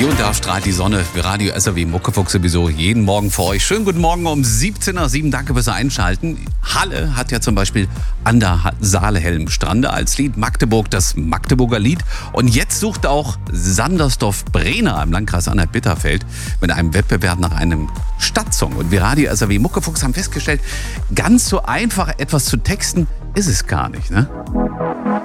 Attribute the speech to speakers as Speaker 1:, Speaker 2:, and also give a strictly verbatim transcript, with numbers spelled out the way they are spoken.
Speaker 1: Hier und da strahlt die Sonne. Radio S R W Muckefuchs sowieso jeden Morgen für euch. Schönen guten Morgen um siebzehn Uhr sieben. Danke fürs Einschalten. Halle hat ja zum Beispiel An der Saale-Helm-Strande als Lied, Magdeburg das Magdeburger Lied. Und jetzt sucht auch Sandersdorf-Brenner im Landkreis Anhalt-Bitterfeld mit einem Wettbewerb nach einem Stadtsong. Und wir Radio S R W Muckefuchs haben festgestellt, ganz so einfach etwas zu texten ist es gar nicht, ne?